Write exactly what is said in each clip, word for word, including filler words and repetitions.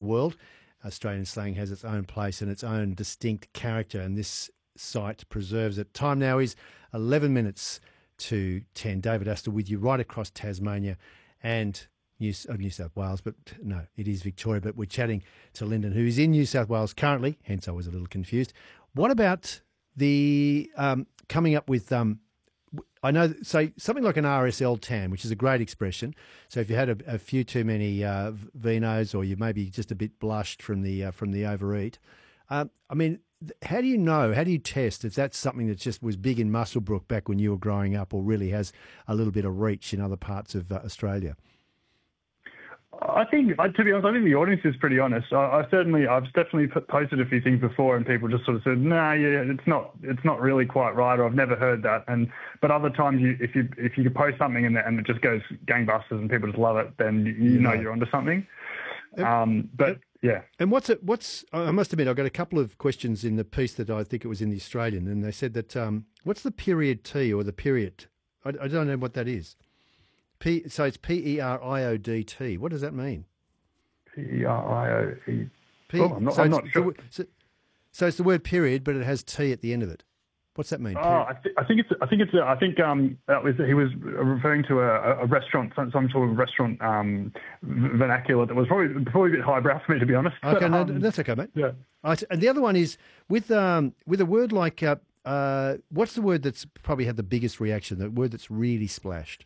world. Australian slang has its own place and its own distinct character, and this site preserves it. Time now is eleven minutes to ten. David Astor with you right across Tasmania and New, uh, New South Wales, but no, it is Victoria. But we're chatting to Lyndon, who is in New South Wales currently, hence I was a little confused. What about the um, coming up with, um, I know, say something like an R S L tan, which is a great expression. So if you had a, a few too many uh, vinos, or you maybe just a bit blushed from the uh, from the overeat, um, I mean, how do you know, how do you test if that's something that just was big in Muswellbrook back when you were growing up, or really has a little bit of reach in other parts of uh, Australia? I think, to be honest, I think the audience is pretty honest. I, I certainly, I've definitely posted a few things before, and people just sort of said, "No, nah, yeah, it's not, it's not really quite right," or "I've never heard that." And but other times, you, if you if you could post something and, and it just goes gangbusters and people just love it, then you, you know you're onto something. Um, but yeah. And what's it? What's I must admit, I got a couple of questions in the piece that I think it was in the Australian, and they said that um, what's the period T or the period? I, I don't know what that is. P, so it's P E R I O D T. What does that mean? P E R I O E. P, oh, I'm not, so I'm not sure. So, so it's the word period, but it has T at the end of it. What's that mean? Oh, I, th- I think it's. I think it's. I think um, that was. He was referring to a, a restaurant, some, some sort of restaurant um, vernacular that was probably probably a bit highbrow for me, to be honest. Okay, but, no, um, that's okay, mate. Yeah. Right, and the other one is with um, with a word like uh, uh, what's the word that's probably had the biggest reaction? The word that's really splashed.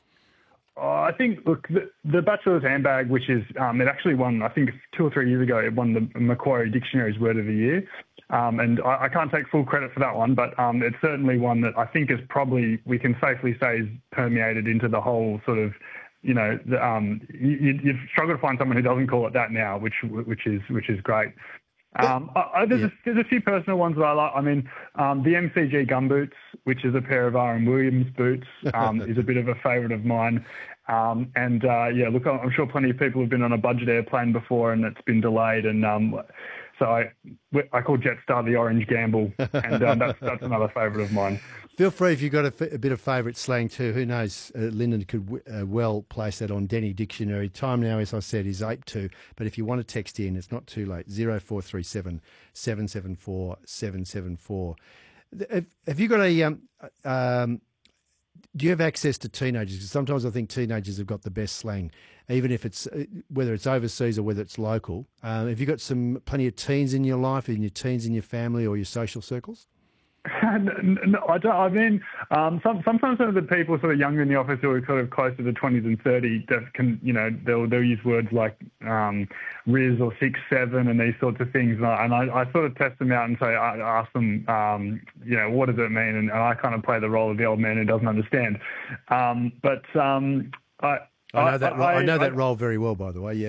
Oh, I think, look, the, the Bachelor's Handbag, which is, um, it actually won, I think two or three years ago, it won the Macquarie Dictionary's Word of the Year. Um, and I, I can't take full credit for that one, but um, it's certainly one that I think is probably, we can safely say, is permeated into the whole sort of, you know, the, um, you, you'd struggle to find someone who doesn't call it that now, which which is which is great. Um, I, I, there's, yeah. a, there's a few personal ones that I like. I mean, um, the M C G gumboots, which is a pair of R M Williams boots, um, is a bit of a favourite of mine. Um, and, uh, yeah, look, I'm sure plenty of people have been on a budget airplane before and it's been delayed. And um, so I, I call Jetstar the Orange Gamble, and um, that's, that's another favourite of mine. Feel free if you've got a, f- a bit of favourite slang too. Who knows? Uh, Lyndon could w- uh, well place that on Denny Dictionary. Time now, as I said, is eight two. But if you want to text in, it's not too late. Zero four three seven seven seven four seven seven four. Have, have you got a? Um, um, do you have access to teenagers? Because sometimes I think teenagers have got the best slang, even if it's uh, whether it's overseas or whether it's local. Uh, have you got some plenty of teens in your life, in your teens in your family or your social circles? no, I don't. I mean, um, some, sometimes some of the people sort of younger in the office who are sort of closer to twenties and thirty that can, you know, they'll they'll use words like um, Riz or six seven and these sorts of things, and I, and I, I sort of test them out and say, I ask them, um, you know, what does it mean, and, and I kind of play the role of the old man who doesn't understand. Um, but um, I. I know that. I, I know that I, role very well, by the way. Yeah,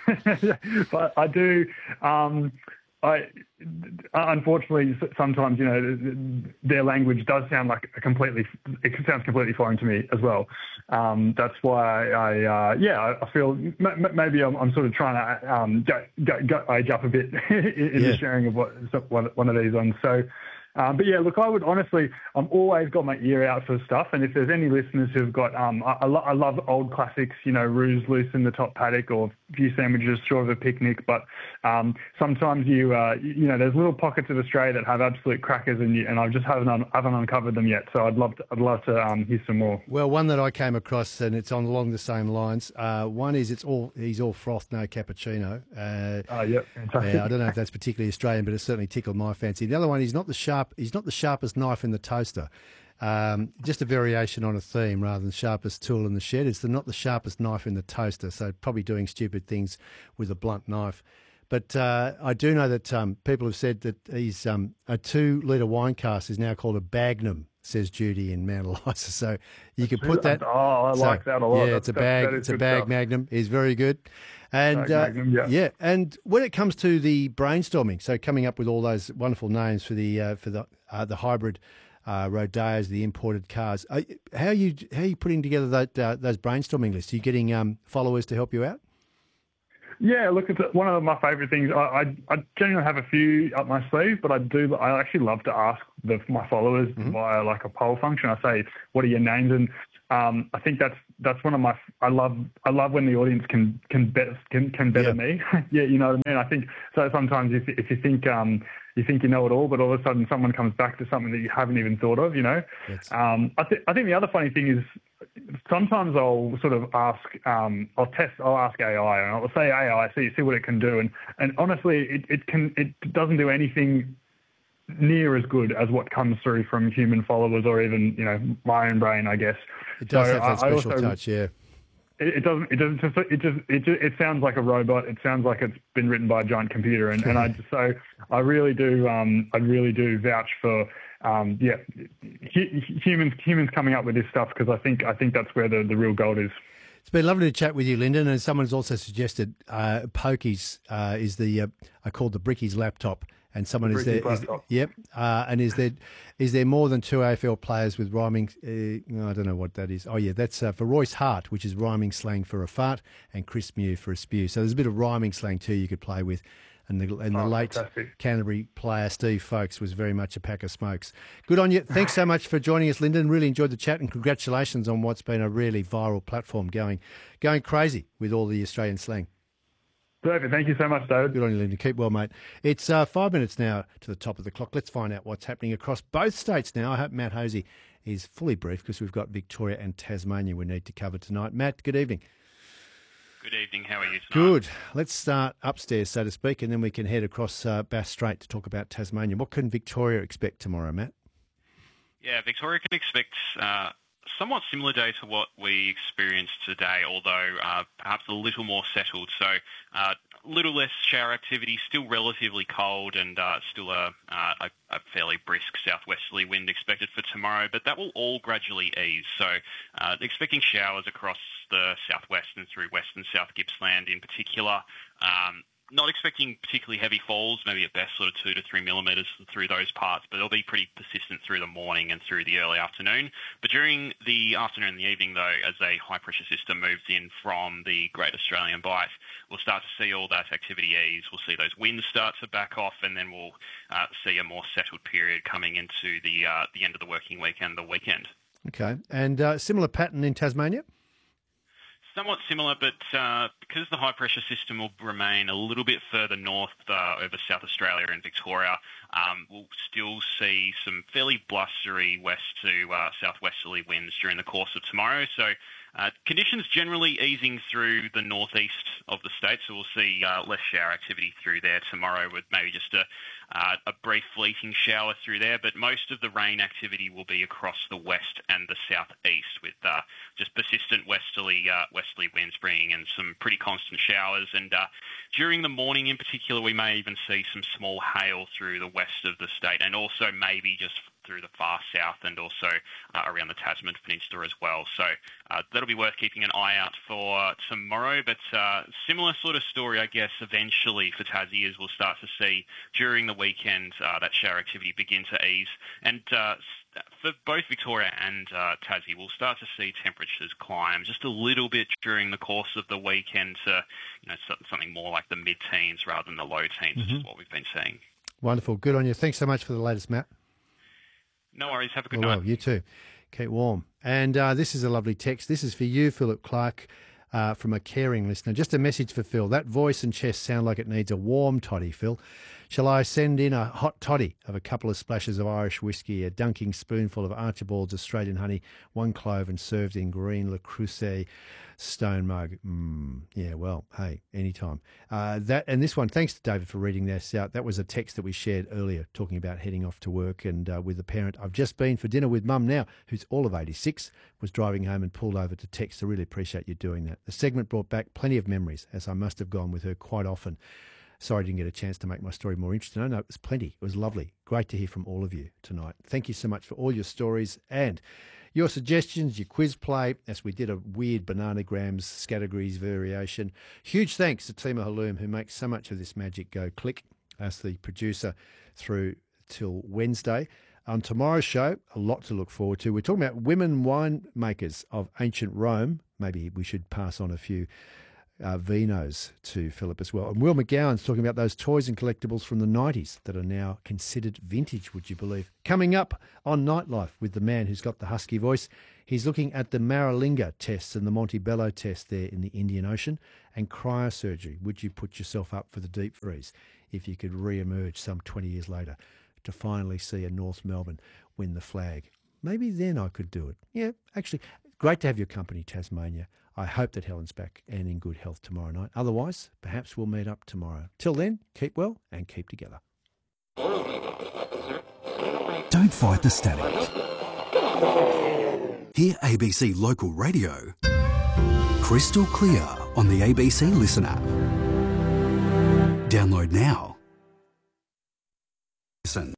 but I do. Um, I unfortunately sometimes, you know, their language does sound like a completely. It sounds completely foreign to me as well. Um, that's why I, uh, yeah, I feel m- maybe I'm, I'm sort of trying to um, go, go, go age up a bit in yeah. the sharing of what one, one of these ones. So. Um, but yeah, look, I would honestly, I'm always got my ear out for stuff. And if there's any listeners who've got, um, I, I, lo- I love old classics, you know, Ruse loose in the top paddock or a few sandwiches short of a picnic. But um, sometimes you, uh, you know, there's little pockets of Australia that have absolute crackers, and you, and I just haven't un- haven't uncovered them yet. So I'd love to, I'd love to um, hear some more. Well, one that I came across, and it's on along the same lines. Uh, one is it's all he's all froth, no cappuccino. Uh, oh yeah, fantastic. Yeah, I don't know if that's particularly Australian, but it certainly tickled my fancy. The other one, he's not the sharp, he's not the sharpest knife in the toaster. Um, just a variation on a theme rather than sharpest tool in the shed. It's the, not the sharpest knife in the toaster, so probably doing stupid things with a blunt knife. But uh, I do know that um, people have said that he's um, a two-litre wine cask is now called a bagnum, says Judy in Mount Eliza. So you can put that. Oh, I so, like that a lot. Yeah, it's a bag. It's a bag stuff. magnum. Is very good. And Bag uh, magnum, yeah. yeah, and when it comes to the brainstorming, so coming up with all those wonderful names for the uh, for the uh, the hybrid uh, Rodeos, the imported cars, uh, how are you how are you putting together that, uh, those brainstorming lists? Are you getting um, followers to help you out? Yeah, look, it's one of my favourite things. I, I, I generally have a few up my sleeve, but I do. I actually love to ask the, my followers mm-hmm. via like a poll function. I say, "What are your names?" And um, I think that's that's one of my. I love I love when the audience can can bet can can better Yeah. me. Yeah, you know what I mean. I think so. Sometimes if if you think um you think you know it all, but all of a sudden someone comes back to something that you haven't even thought of. You know. That's- Um, I think I think the other funny thing is sometimes I'll sort of ask, um, I'll test, I'll ask A I, and I'll say A I, see see what it can do, and and honestly, it, it can it doesn't do anything near as good as what comes through from human followers or even you know my own brain, I guess. It does So have that I- I special also- touch, yeah. It, it doesn't. It doesn't. Just, it just. It just. It sounds like a robot. It sounds like it's been written by a giant computer. And, and I just so I really do. Um, I really do vouch for. Um, yeah, hu- humans. Humans coming up with this stuff because I think. I think that's where the, the real gold is. It's been lovely to chat with you, Lyndon. And someone's also suggested uh, Pokies uh, is the uh, I called the Brickies laptop. And someone The is there. Brickies Is, laptop. yep. Uh, and is there is there more than two A F L players with rhyming? Uh, I don't know what that is. Oh yeah, that's uh, for Royce Hart, which is rhyming slang for a fart, and Chris Mew for a spew. So there's a bit of rhyming slang too you could play with. And the and the Oh, late fantastic. Canterbury player Steve Folkes was very much a pack of smokes. Good on you. Thanks so much for joining us, Lyndon. Really enjoyed the chat, and congratulations on what's been a really viral platform going going crazy with all the Australian slang. Perfect. Thank you so much, David. Good on you, Lyndon. Keep well, mate. It's uh, five minutes now to the top of the clock. Let's find out what's happening across both states now. I hope Matt Hosey is fully briefed because we've got Victoria and Tasmania we need to cover tonight. Matt, good evening. Good evening. How are you tonight? Good. Let's start upstairs, so to speak, and then we can head across uh, Bass Strait to talk about Tasmania. What can Victoria expect tomorrow, Matt? Yeah, Victoria can expect uh, somewhat similar day to what we experienced today, although uh, perhaps a little more settled. So uh, a little less shower activity, still relatively cold, and uh, still a, uh, a, a fairly brisk southwesterly wind expected for tomorrow, but that will all gradually ease. So uh, expecting showers across the southwest and through western South Gippsland in particular. Um, Not expecting particularly heavy falls, maybe at best sort of two to three millimetres through those parts, but it'll be pretty persistent through the morning and through the early afternoon. But during the afternoon and the evening, though, as a high-pressure system moves in from the Great Australian Bight, we'll start to see all that activity ease. We'll see those winds start to back off, and then we'll uh, see a more settled period coming into the uh, the end of the working week and the weekend. Okay. And uh, similar pattern in Tasmania? Somewhat similar, but uh, because the high-pressure system will remain a little bit further north uh, over South Australia and Victoria, um, we'll still see some fairly blustery west to uh, southwesterly winds during the course of tomorrow. So uh, conditions generally easing through the northeast of the state, so we'll see uh, less shower activity through there tomorrow with maybe just a Uh, a brief fleeting shower through there, but most of the rain activity will be across the west and the southeast with uh, just persistent westerly uh, westerly winds bringing in some pretty constant showers. And uh, during the morning in particular, we may even see some small hail through the west of the state and also maybe just through the far south and also uh, around the Tasman Peninsula as well. So uh, that'll be worth keeping an eye out for tomorrow. But uh, similar sort of story, I guess, eventually for Tassie is we'll start to see during the weekend uh, that shower activity begin to ease. And uh, for both Victoria and uh, Tassie, we'll start to see temperatures climb just a little bit during the course of the weekend to, you know, something more like the mid-teens rather than the low teens, Mm-hmm. which is what we've been seeing. Wonderful. Good on you. Thanks so much for the latest, Matt. No worries. Have a good Well, night. well, you too. Keep warm. And uh, this is a lovely text. This is for you, Philip Clark, uh, from a caring listener. Just a message for Phil. That voice and chest sound like it needs a warm toddy, Phil. Shall I send in a hot toddy of a couple of splashes of Irish whiskey, a dunking spoonful of Archibald's Australian honey, one clove, and served in green Le Creuset stone mug? Mm, yeah, well, hey, anytime. Uh, that and this one, thanks to David for reading this out. That was a text that we shared earlier talking about heading off to work and uh, with the parent. I've just been for dinner with Mum now, who's all of eighty-six, was driving home and pulled over to text. I really appreciate you doing that. The segment brought back plenty of memories, as I must have gone with her quite often. Sorry I didn't get a chance to make my story more interesting. No, no, it was plenty. It was lovely. Great to hear from all of you tonight. Thank you so much for all your stories and your suggestions, your quiz play, as we did a weird bananagrams categories variation. Huge thanks to Tima Halloum, who makes so much of this magic go click, as the producer through till Wednesday. On tomorrow's show, a lot to look forward to. We're talking about women winemakers of ancient Rome. Maybe we should pass on a few Uh, vinos to Philip as well. And Will McGowan's talking about those toys and collectibles from the nineties that are now considered vintage, would you believe? Coming up on Nightlife with the man who's got the husky voice. He's looking at the Maralinga tests and the Montebello test there in the Indian Ocean and cryosurgery. Would you put yourself up for the deep freeze if you could re-emerge some twenty years later to finally see a North Melbourne win the flag? Maybe then I could do it. Yeah, actually, great to have your company, Tasmania. I hope that Helen's back and in good health tomorrow night. Otherwise, perhaps we'll meet up tomorrow. Till then, keep well and keep together. Don't fight the static. Hear A B C Local Radio crystal clear on the A B C Listen app. Download now. Listen.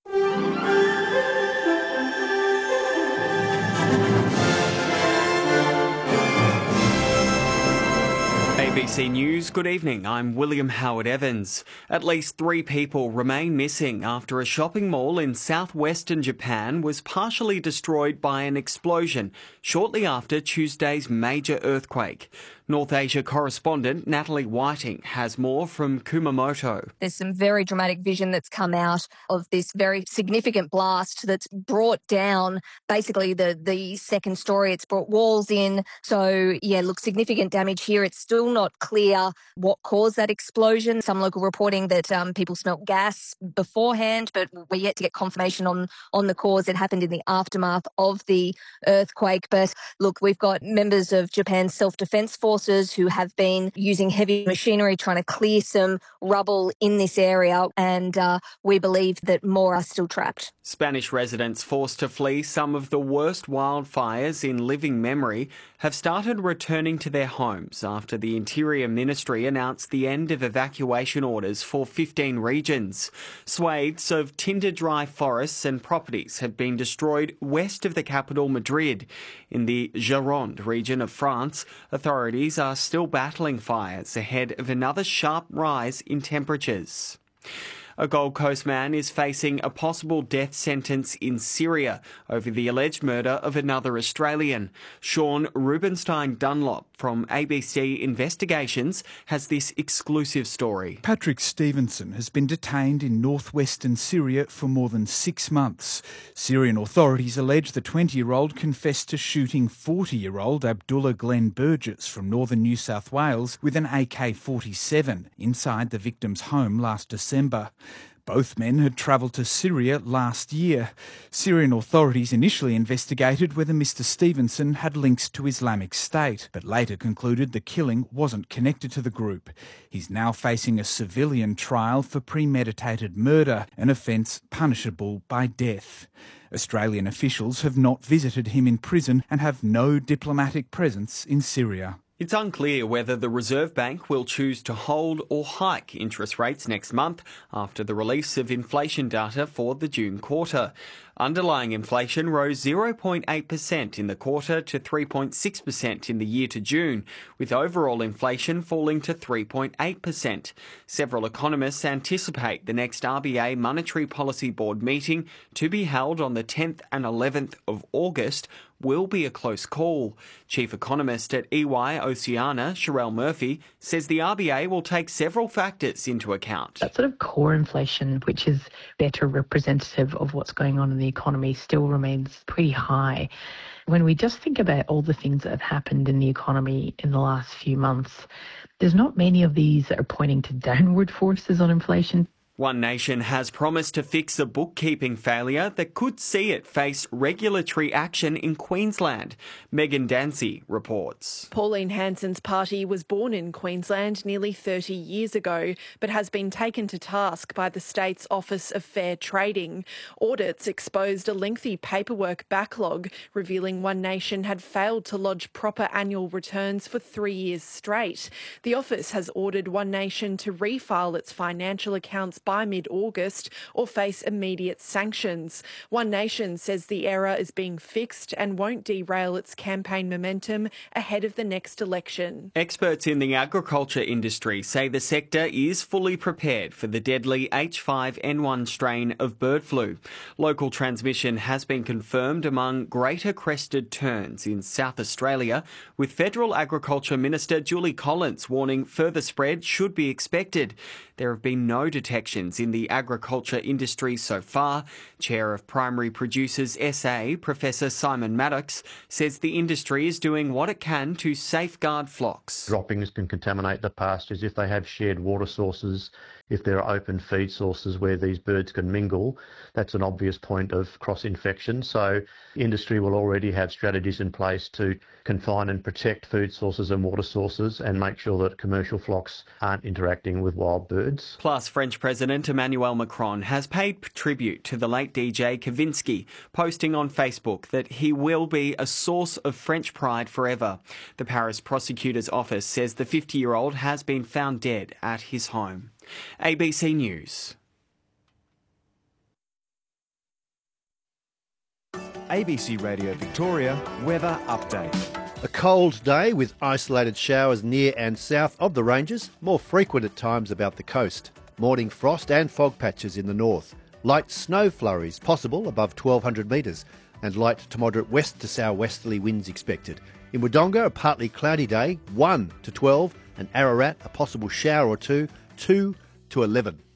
A B C News, good evening. I'm William Howard Evans. At least three people remain missing after a shopping mall in southwestern Japan was partially destroyed by an explosion shortly after Tuesday's major earthquake. North Asia correspondent Natalie Whiting has more from Kumamoto. There's some very dramatic vision that's come out of this very significant blast that's brought down basically the, the second story. It's brought walls in. So, yeah, look, significant damage here. It's still not clear what caused that explosion. Some local reporting that um, people smelt gas beforehand, but we're yet to get confirmation on, on the cause. It happened in the aftermath of the earthquake. But look, we've got members of Japan's self-defense force who have been using heavy machinery trying to clear some rubble in this area, and uh, we believe that more are still trapped. Spanish residents forced to flee some of the worst wildfires in living memory have started returning to their homes after the Interior Ministry announced the end of evacuation orders for fifteen regions. Swathes of tinder-dry forests and properties have been destroyed west of the capital, Madrid. In the Gironde region of France, authorities are still battling fires ahead of another sharp rise in temperatures. A Gold Coast man is facing a possible death sentence in Syria over the alleged murder of another Australian. Sean Rubenstein Dunlop from A B C Investigations has this exclusive story. Patrick Stevenson has been detained in northwestern Syria for more than six months. Syrian authorities allege the twenty-year-old confessed to shooting forty-year-old Abdullah Glenn Burgess from northern New South Wales with an A K forty-seven inside the victim's home last December. Both men had travelled to Syria last year. Syrian authorities initially investigated whether Mister Stevenson had links to Islamic State, but later concluded the killing wasn't connected to the group. He's now facing a civilian trial for premeditated murder, an offence punishable by death. Australian officials have not visited him in prison and have no diplomatic presence in Syria. It's unclear whether the Reserve Bank will choose to hold or hike interest rates next month after the release of inflation data for the June quarter. Underlying inflation rose zero point eight percent in the quarter to three point six percent in the year to June, with overall inflation falling to three point eight percent. Several economists anticipate the next R B A Monetary Policy Board meeting, to be held on the tenth and eleventh of August, will be a close call. Chief economist at E Y Oceania, Sherelle Murphy, says the R B A will take several factors into account. That sort of core inflation, which is better representative of what's going on in the economy, still remains pretty high. When we just think about all the things that have happened in the economy in the last few months, there's not many of these that are pointing to downward forces on inflation. One Nation has promised to fix a bookkeeping failure that could see it face regulatory action in Queensland. Megan Dancy reports. Pauline Hanson's party was born in Queensland nearly thirty years ago, but has been taken to task by the state's Office of Fair Trading. Audits exposed a lengthy paperwork backlog, revealing One Nation had failed to lodge proper annual returns for three years straight. The office has ordered One Nation to refile its financial accounts by mid-August or face immediate sanctions. One Nation says the error is being fixed and won't derail its campaign momentum ahead of the next election. Experts in the agriculture industry say the sector is fully prepared for the deadly H five N one strain of bird flu. Local transmission has been confirmed among greater crested terns in South Australia, with Federal Agriculture Minister Julie Collins warning further spread should be expected. There have been no detections emissions in the agriculture industry so far. Chair of Primary Producers S A, Professor Simon Maddox, says the industry is doing what it can to safeguard flocks. Droppings can contaminate the pastures if they have shared water sources, if there are open feed sources where these birds can mingle. That's an obvious point of cross-infection. So industry will already have strategies in place to confine and protect food sources and water sources and make sure that commercial flocks aren't interacting with wild birds. Plus, French President Emmanuel Macron has paid tribute to the late D J Kavinsky, posting on Facebook that he will be a source of French pride forever. The Paris prosecutor's office says the fifty-year-old has been found dead at his home. A B C News. A B C Radio Victoria weather update. A cold day with isolated showers near and south of the ranges, more frequent at times about the coast. Morning frost and fog patches in the north. Light snow flurries possible above twelve hundred metres and light to moderate west to southwesterly winds expected. In Wodonga, a partly cloudy day, one to twelve, and Ararat, a possible shower or two, two to eleven.